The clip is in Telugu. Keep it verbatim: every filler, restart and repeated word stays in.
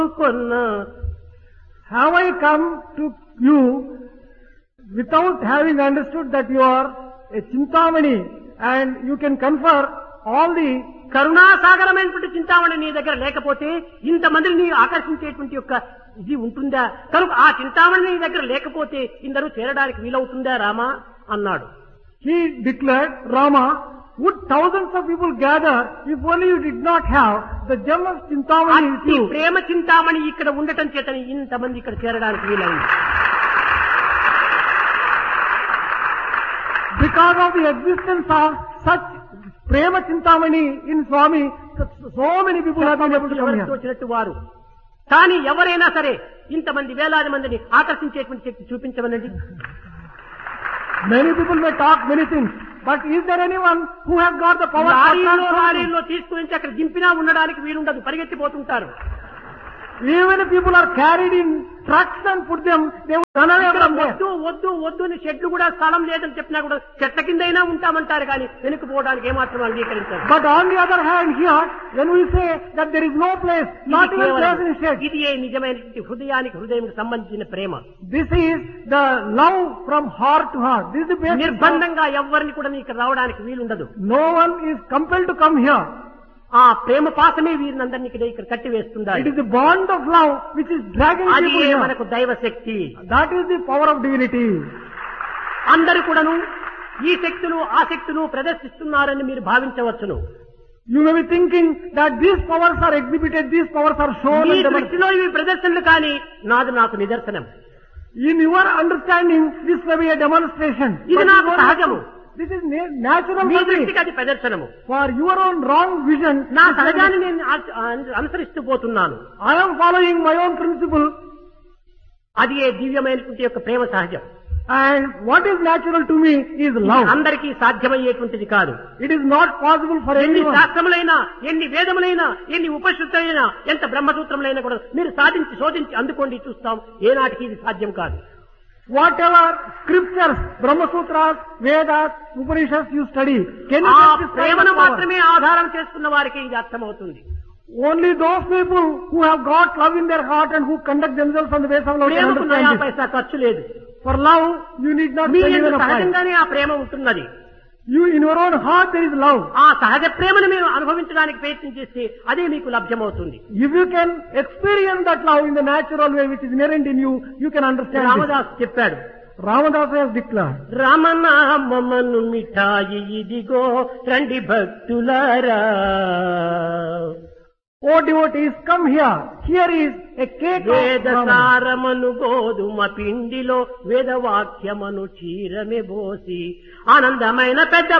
Have I come to you without having understood that you are a Chintamani and you can confer all the కరుణాసాగరమైనటువంటి Chintamani నీ దగ్గర లేకపోతే ఇంతమందిని నీ ఆకర్షించేటువంటి యొక్క ఇది ఉంటుందా? కనుక ఆ చింతామణి నీ దగ్గర లేకపోతే ఇందరూ చేరడానికి వీలవుతుందా రామా అన్నాడు. He declared, Rama, would thousands of people gather if only you did not have the gem of Chintamani with అట్టి you? ప్రేమ చింతామణి ఇక్కడ ఉండటం చేతని ఇంతమంది ఇక్కడ చేరడానికి వీలైంది. Because of the existence of such Prema Chintamani in Swami, so many people have been able to come ఎవరికి here. తోచినట్టు వారు. కానీ ఎవరైనా సరే ఇంతమంది వేలాది మందిని ఆకర్షించేటువంటి శక్తి చూపించమనండి. Many people may talk many things, but is there anyone who has got the power? లారీలో లారీలో తీసుకుని అక్కడ దింపినా ఉండడానికి వీలుండదు, పరిగెత్తిపోతుంటారు. Even if people are carried in trucks and put them, they will run away from there. వద్దు వద్దు వద్దు అని చెట్లు కూడా స్థలం లేదని చెప్పినా కూడా చెట్ల కిందైనా ఉంటామంటారు కానీ వెనుకపోవడానికి ఏమాత్రం అంగీకరించారు. But on the other hand here, when we say that there is no place, not even place in shed. ఇది ఏ నిజమైన హృదయానికి హృదయానికి సంబంధించిన ప్రేమ. This is the love from heart to heart. This is the basic. నిర్బంధంగా ఎవరిని కూడా ఇక్కడ రావడానికి వీలుండదు. No one is compelled to come here. ఆ ప్రేమ పాసమే వీరినందరినీ ఇక్కడ కట్టి వేస్తుంది. It is the bond of love which is dragging అది people here. మనకు దైవ శక్తి. That is the power of divinity. అందరూ కూడాను ఈ శక్తులు ఆ శక్తులు ప్రదర్శిస్తున్నారని మీరు భావించవచ్చును. You may be thinking that these powers are exhibited, these powers are shown. ఈ and demonstrated. దృష్టిలో ఇవి ప్రదర్శనలు కానీ నాది నాకు నిదర్శనం. In your understanding, this may be a demonstration. ఇది But నాకు you don't have సహజము. to. This is na- natural me for me. దృష్టికి అది ప్రదర్శనము. For your own wrong vision, నా this may సహజాన్ని be- నేను ఆ- ఆ- అనుసరిస్తూ పోతున్నాను. I am following my own principle, అది ఏ దివ్యమైనటువంటి యొక్క ప్రేమ సహజం. and what is natural to me is love. అందరికీ సాధ్యమయ్యేటువంటిది కాదు. It is not possible for ఎన్ని anyone. శాస్త్రములైనా ఎన్ని వేదములైనా ఎన్ని ఉపనిషత్తులైనా ఎంత బ్రహ్మసూత్రములైనా కూడా మీరు సాధించి శోధించి అందుకోండి చూస్తాం, ఏనాటికి ఇది సాధ్యం కాదు. Whatever scriptures, Brahma Sutras, Vedas, Upanishads you study, can you ఆ get this kind ప్రేమను of power? మాత్రమే ఆధారం చేసుకున్న వారికి ఇది అర్థమవుతుంది. Only those people who have got love in their heart and who conduct themselves on the basis of love can ప్రేమకు నయా understand this. పైసా ఖర్చు లేదు. For love, you need not me spend even యందు a price. సహజంగానే ఆ ప్రేమ ఉంటున్నది. You, in your own heart, there is love. ఆ సహజ ప్రేమను మీరు అనుభవించడానికి ప్రయత్నం చేస్తే అదే మీకు లభ్యమవుతుంది. If you can experience that love in the natural way which is inherent in you, you can understand this. Ramdas చెప్పాడు, Ramadasa has declared, రామనామమను మిఠాయి ఇదిగో రండి భక్తులారా. O devotees, come here. Here is a cake of వేద Brahman. సారమను గోధుమ పిండిలో వేదవాక్యమను చీరమే బోసి ఆనందమైన పెద్ద